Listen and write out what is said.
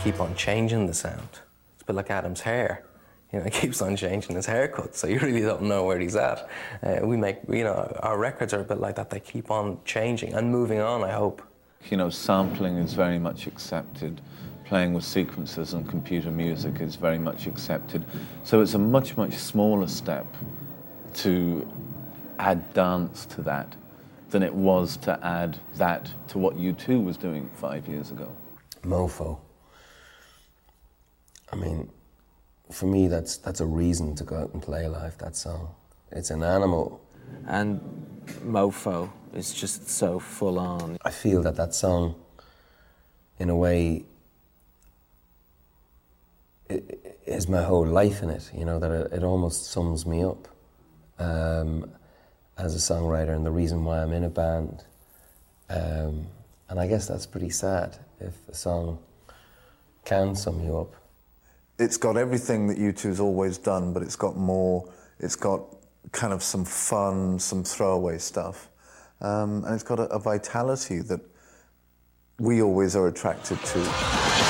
keep on changing the sound. It's a bit like Adam's hair. You know, he keeps on changing his haircut, so you really don't know where he's at. Our records are a bit like that. They keep on changing and moving on, I hope. You know, sampling is very much accepted. Playing with sequences and computer music is very much accepted. So it's a much, much smaller step to add dance to that than it was to add that to what U2 was doing 5 years ago. Mofo. I mean, for me, that's a reason to go out and play live, that song. It's an animal. And Mofo is just so full on. I feel that song, in a way, it is my whole life in it, you know, that it almost sums me up as a songwriter and the reason why I'm in a band. And I guess that's pretty sad if a song can sum you up. It's got everything that U2's always done, but it's got more, it's got kind of some fun, some throwaway stuff. And it's got a vitality that we always are attracted to.